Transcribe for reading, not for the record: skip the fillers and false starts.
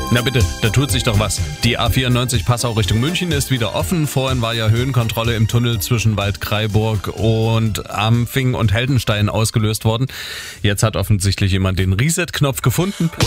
Na bitte, da tut sich doch was. Die A94 Passau Richtung München ist wieder offen. Vorhin war ja Höhenkontrolle im Tunnel zwischen Waldkraiburg und Ampfing und Heldenstein ausgelöst worden. Jetzt hat offensichtlich jemand den Reset-Knopf gefunden.